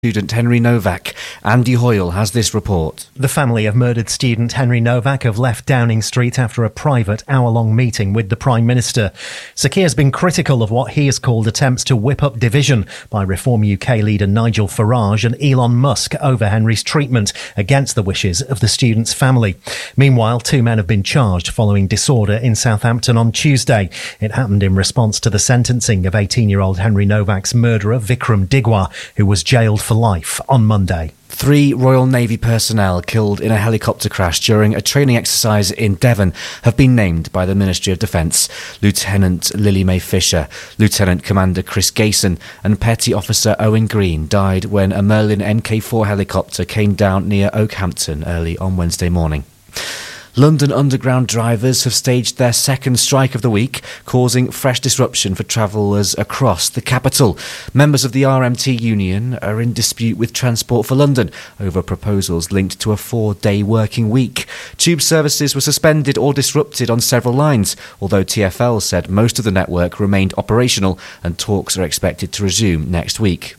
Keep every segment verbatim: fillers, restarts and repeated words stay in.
Student Henry Novak. Andy Hoyle has this report. The family of murdered student Henry Novak have left Downing Street after a private hour-long meeting with the Prime Minister. Sir Keir has been critical of what he has called attempts to whip up division by Reform U K leader Nigel Farage and Elon Musk over Henry's treatment against the wishes of the student's family. Meanwhile, two men have been charged following disorder in Southampton on Tuesday. It happened in response to the sentencing of eighteen-year-old Henry Novak's murderer, Vikram Digwa, who was jailed for life on Monday. Three Royal Navy personnel killed in a helicopter crash during a training exercise in Devon have been named by the Ministry of Defence. Lieutenant Lily May Fisher, Lieutenant Commander Chris Gayson and Petty Officer Owen Green died when a Merlin M K four helicopter came down near Oakhampton early on Wednesday morning. London Underground drivers have staged their second strike of the week, causing fresh disruption for travellers across the capital. Members of the R M T union are in dispute with Transport for London over proposals linked to a four-day working week. Tube services were suspended or disrupted on several lines, although T F L said most of the network remained operational and talks are expected to resume next week.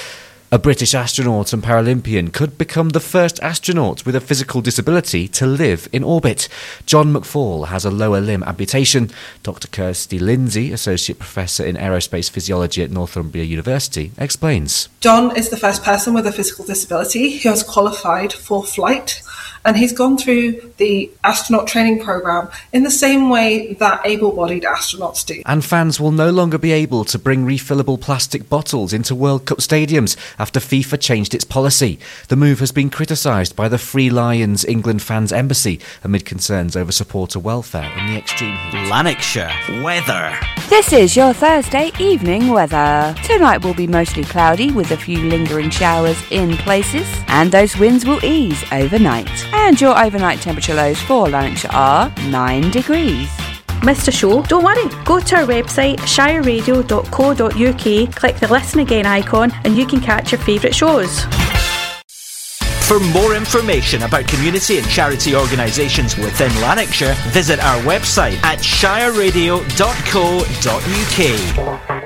A British astronaut and Paralympian could become the first astronaut with a physical disability to live in orbit. John McFall has a lower limb amputation. Doctor Kirsty Lindsay, Associate Professor in Aerospace Physiology at Northumbria University, explains. John is the first person with a physical disability who has qualified for flight, and he's gone through the astronaut training programme in the same way that able-bodied astronauts do. And fans will no longer be able to bring refillable plastic bottles into World Cup stadiums after FIFA changed its policy. The move has been criticised by the Free Lions England Fans Embassy amid concerns over supporter welfare in the extreme heat. Lanarkshire weather. This is your Thursday evening weather. Tonight will be mostly cloudy with a few lingering showers in places, and those winds will ease overnight. And your overnight temperature lows for Lanarkshire are nine degrees. Missed a show? Don't worry. Go to our website shire radio dot co dot uk, click the listen again icon and you can catch your favourite shows. For more information about community and charity organisations within Lanarkshire, visit our website at shire radio dot co dot uk.